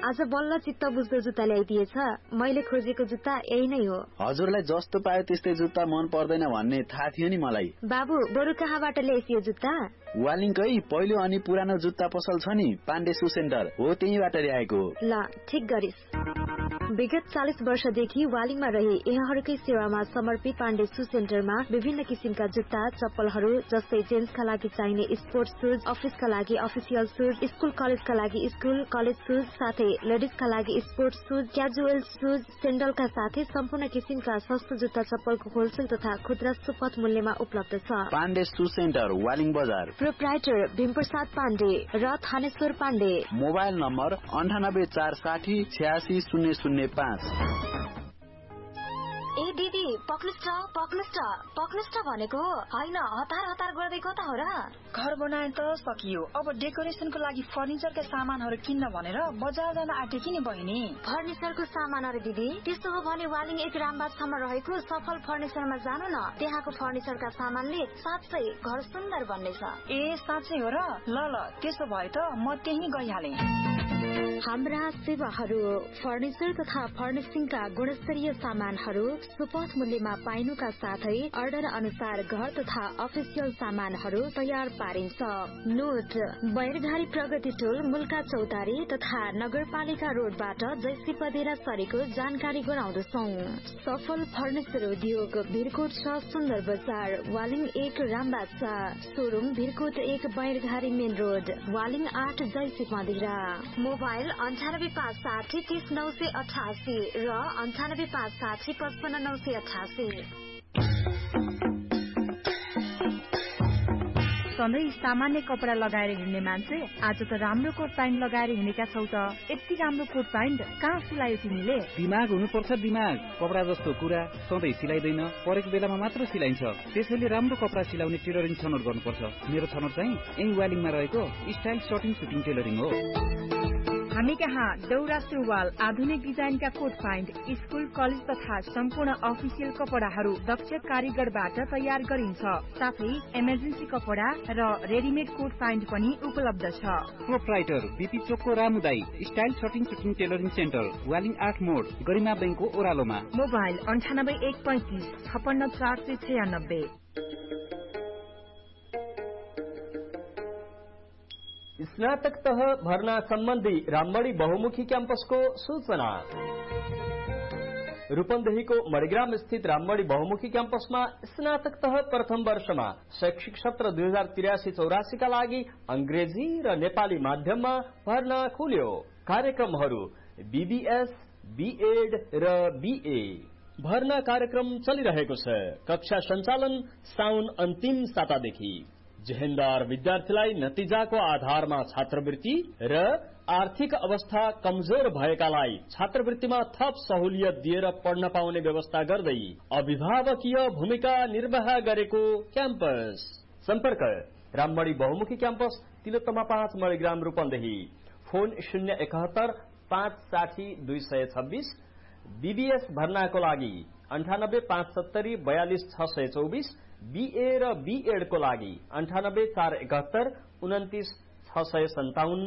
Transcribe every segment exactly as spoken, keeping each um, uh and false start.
आज बल्ल चित्त बुझ्दो जुत्ता ल्याइदिएछ। मैले खोजेको जुत्ता यही नै हो। हजुरलाई जस्तो पायो त्यस्तै जुत्ता मन पर्दैन भन्ने थाहा थियो नि मलाई। बाबु बरु कहाँबाट ल्याइस यो जुत्ता? वालिङकै पहिलो अनि पुरानो जुत्ता पसल छ नि पाण्डे सु सेन्टर हो, त्यहीबाट ल्याएको। ल ठिक गरिस। विगत चालीस वर्षदेखि वालिङमा रही यहाँहरूकै सेवामा समर्पित पाण्डे सु सेन्टरमा विभिन्न किसिमका जुत्ता चप्पलहरू जस्तै जेन्ट्सका लागि चाहिने स्पोर्ट्स सुज, अफिसका लागि अफिसियल सुज, स्कुल कलेजका लागि स्कुल कलेज सुज, साथै लेडिजका लागि स्पोर्ट्स सुज, क्याजुअल सुज, सेन्डलका साथै सम्पूर्ण किसिमका सस्तो जुत्ता चप्पलको होलसेल तथा खुद्रा सुपथ मूल्यमा उपलब्ध छ। पाण्डे सु सेन्टर वालिङ बजार। प्रोप्राइटर भीमप्रसाद पाण्डे र थानेश्वर पाण्डे। मोबाइल नम्बर अन्ठानब्बे चार साठी छ्यासी शून्य शून्य पाँच। ए दिदी पक्नुस् त पक्नुस् त पक्नुस् त भनेको होइन, हतार हतार गर्दै कता हो र? घर बनाए त सकियो, अब डेकोरेसनको लागि फर्निचरका सामानहरू किन्न भनेर बजार जान आँटेकी नि बहिनी। फर्निचरको सामानहरू दिदी? त्यसो हो भने वालिङ एक रामबागसम्म रहेको सफल फर्निचरमा जानु न। त्यहाँको फर्निचरका सामानले साँच्चै घर सुन्दर बन्नेछ। ए साँच्चै हो र? ल ल त्यसो भए त म त्यही गइहालेँ। हाम्रा सेवाहरू फर्निचर तथा फर्निसिङका गुणस्तरीय सामानहरू सुपथ मूल्यमा पाइनुका साथै अर्डर अनुसार घर तथा अफिसियल सामानहरू तयार पारिन्छ। नोट बैरघारी प्रगति टोल मुल्का चौतारी तथा नगरपालिका रोडबाट जैसी पदेरा सरेको जानकारी गराउँदछौ। सफल फर्निचर उद्योग भिरकोट छ सुन्दर बजार, वालिङ एक रामबाग छ, सोरुम भिरकोट एक बैरघारी मेन रोड, वालिङ आठ जैसी पदेरा। मोबाइल अन्ठानब्बे पाँच साठी तीस नौ सय अठासी र अन्ठानब्बे पाँच साठी पचपन्न नौ सय अठासी। सधैँ सामान्य कपडा लगाएर हिँड्ने मान्छे आज त राम्रो कोट प्यान्ट लगाएर हिँडेका छौ त। यति राम्रो कोट प्यान्ट कहाँ सिलायो तिमीले? दिमाग हुनुपर्छ दिमाग। कपडा जस्तो कुरा सधैँ सिलाइदैन, परेको बेलामा मात्र सिलाइन्छ। त्यसैले राम्रो कपडा सिलाउने टेलरिङ छनौट गर्नुपर्छ। मेरो छनौट चाहिँ यही वालिङमा रहेको स्टाइल सर्टिङ सुटिङ टेलरिङ हो। हामी कहाँ दौरा सुरुवाल, आधुनिक डिजाइनका कोट प्यान्ट, स्कुल कलेज तथा सम्पूर्ण अफिसियल कपडाहरू दक्ष कारीगरबाट तयार गरिन्छ। साथै इमर्जेन्सी कपडा र रेडिमेड कोट प्यान्ट पनि उपलब्ध छ। प्रोप्राइटर बीपी चोकको रामुदाई style shirting shooting tailoring centre, Waling आठ मोड, गरिमा बैंकको ओह्रालोमा। मोबाइल अन्ठानब्बे एक पैंतिस छप्पन्न चार सय छयानब्बे। स्नातक तह भर्ना सम्बन्धी राममणी बहुमुखी क्याम्पसको सूचना। रूपन्देहीको मणिग्राम स्थित राममणी बहुमुखी क्याम्पसमा स्नातक तह प्रथम वर्षमा शैक्षिक सत्र दुई हजार तिरासी चौरासी का लागि अंग्रेजी र नेपाली माध्यममा भर्ना खुल्यो। कार्यक्रमहरू बीबीएस, बीएड र बीए। भर्ना कार्यक्रम चलिरहेको छ। कक्षा सञ्चालन साउन अन्तिम सातादेखि। जेहेन्दार विद्यार्थीलाई नतिजाको आधारमा छात्रवृत्ति र आर्थिक अवस्था कमजोर भएकालाई छात्रवृत्तिमा थप सहुलियत दिएर पढ्न पाउने व्यवस्था गर्दै अभिभावकीय भूमिका निर्वाह गरेको क्याम्पस। सम्पर्क राममणी बहुमुखी क्याम्पस तिलोत्तमा पाँच मणिग्राम रूपन्देही। फोन शून्य एकहत्तर पाँच साठी दुई सय छब्बीस। बीबीएस भर्नाको लागि अन्ठानब्बे पाँच सत्तरी बयालिस छ सय चौबिस। बीए र बीएड को लागि अन्ठानब्बे चार एकहत्तर उन्तिस छ सय सन्ताउन्न।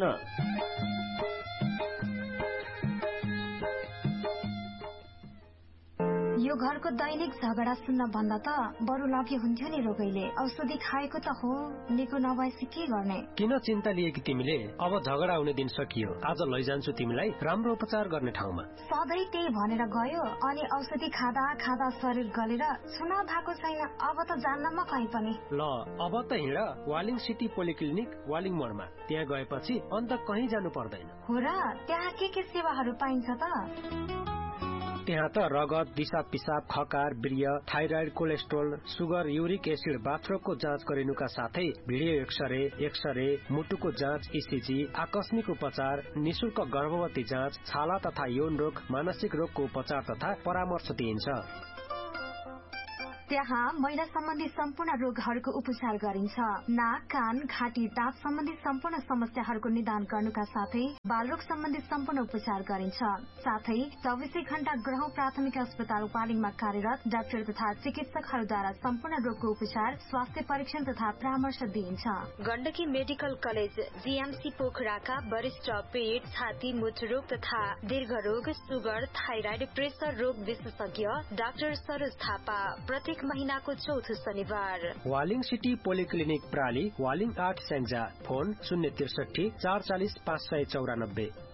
यो घरको दैनिक झगडा सुन्न भन्दा त बरु लगे हुन्थ्यो नि रोगैले। औषधि खाएको त हो, निको नभएपछि के गर्ने? किन चिन्ता लिएकी तिमीले? अब झगडा हुने दिन सकियो। आज लैजान्छु तिमीलाई राम्रो उपचार गर्ने ठाउँमा। सधैँ त्यही भनेर गयो अनि औषधि खाँदा खाँदा शरीर गलेर छुना भएको छैन। अब त जान्न म कहीँ पनि। ल अब त हिँड वालिङ सिटी पोलिक्लिनिक वालिङ मोडमा। त्यहाँ गएपछि अन्त कहीँ जानु पर्दैन। हो र? त्यहाँ के के सेवाहरू पाइन्छ त? त्यहाँ त रगत, दिशा पिसाब, खकार, वीर्य, thyroid, cholesterol, sugar, uric acid, बाथरोगको जाँच गरिनुका साथै भिडियो एक्सरे, एक्सरे, मुटुको जाँच, इसिजी, आकस्मिक उपचार, निशुल्क गर्भवती जाँच, छाला तथा यौन रोग, मानसिक रोगको उपचार तथा परामर्श दिइन्छ। त्यहाँ महिला सम्बन्धी सम्पूर्ण रोगहरूको उपचार गरिन्छ। नाक, कान, घाँटी, दाँत सम्बन्धी सम्पूर्ण समस्याहरूको निदान गर्नुका साथै बालरोग सम्बन्धी सम्पूर्ण उपचार गरिन्छ। साथै चौबिसै घण्टा ग्रहौं प्राथमिक अस्पताल वालिङमा कार्यरत डाक्टर तथा चिकित्सकहरूद्वारा सम्पूर्ण रोगको उपचार, स्वास्थ्य परीक्षण तथा परामर्श दिइन्छ। गण्डकी मेडिकल कलेज जीएमसी पोखराका वरिष्ठ पेट, छाती, मूत्ररोग तथा दीर्घरोग, सुगर, थाइराइड, प्रेसर रोग विशेषज्ञ डाक्टर सरोज थापा प्रत्येक महिनाको चौथो शनिबार। वालिङ सिटी पोलिक्लिनिक प्राली, वालिङ आठ स्याङ्जा। फोन शून्य त्रिसठी चार चालिस पाँच सय चौरानब्बे।